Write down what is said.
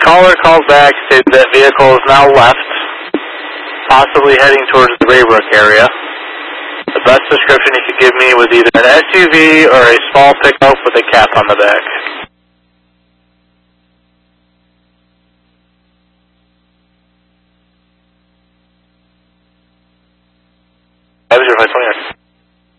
caller called back, stated that vehicle is now left, possibly heading towards the Raybrook area. The best description he could give me was either an SUV or a small pickup with a cap on the back. 50529.